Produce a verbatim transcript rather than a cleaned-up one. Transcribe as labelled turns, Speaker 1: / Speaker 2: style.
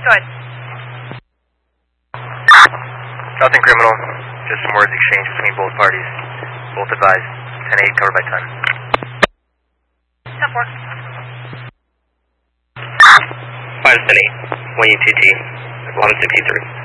Speaker 1: Go ahead.
Speaker 2: Nothing criminal. Just some words exchanged between both parties. Both advised. ten eight, covered by ten.
Speaker 1: ten four.
Speaker 3: five ten eight, one U T T, eleven sixty-three.